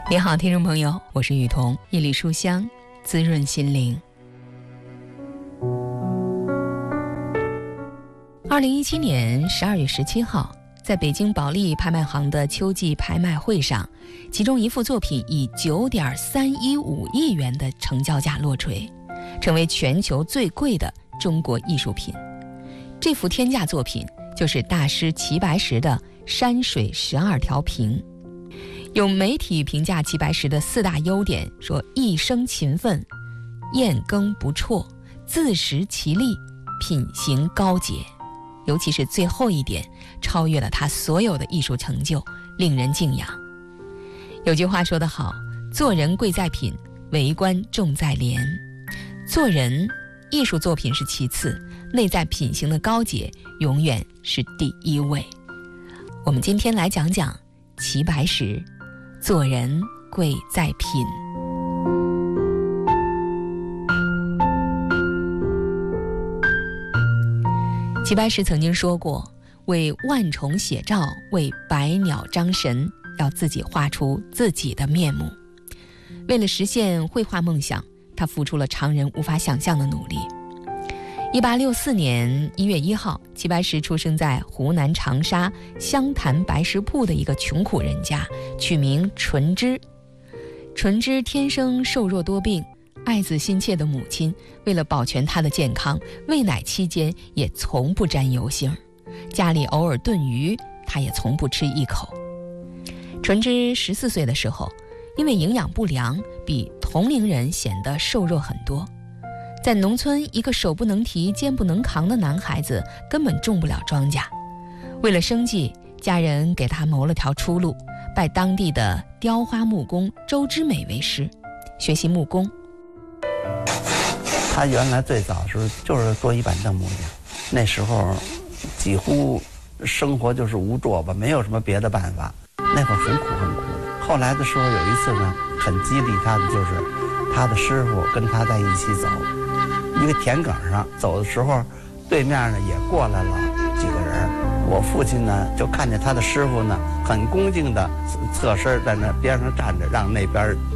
你好，听众朋友，我是雨桐，一缕书香，滋润心灵。2017年12月17号，在北京保利拍卖行的秋季拍卖会上，其中一幅作品以9.315亿元的成交价落锤，成为全球最贵的中国艺术品。这幅天价作品就是大师齐白石的山水12条屏。有媒体评价齐白石的4大优点，说一生勤奋，验耕不辍，自食其力，品行高洁。尤其是最后一点，超越了他所有的艺术成就，令人敬仰。有句话说得好，做人贵在品，为官重在廉。做人，艺术作品是其次，内在品行的高洁永远是第一位。我们今天来讲讲齐白石，做人贵在品。齐白石曾经说过，为万虫写照，为百鸟张神，要自己画出自己的面目。为了实现绘画梦想，他付出了常人无法想象的努力。1864年1月1号，齐白石出生在湖南长沙湘潭白石铺的一个穷苦人家，取名纯之。纯之天生瘦弱多病，爱子心切的母亲为了保全他的健康，喂奶期间也从不沾油腥，家里偶尔炖鱼，他也从不吃一口。纯之14岁的时候，因为营养不良，比同龄人显得瘦弱很多。在农村，一个手不能提肩不能扛的男孩子根本种不了庄稼。为了生计，家人给他谋了条出路，拜当地的雕花木工周之美为师，学习木工。 他原来最早的时候就是做一板凳木匠，那时候几乎生活就是无助吧，没有什么别的办法，那会儿很苦很苦的。后来的时候有一次呢，很激励他的就是他的师傅跟他在一起走，一个田埂上走的时候，对面呢也过来了几个人。我父亲呢就看见他的师傅呢很恭敬的侧身在那边上站着，让那边